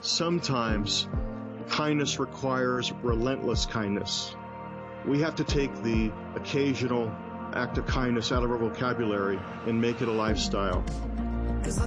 sometimes kindness requires relentless kindness. We have to take the occasional act of kindness out of our vocabulary and make it a lifestyle.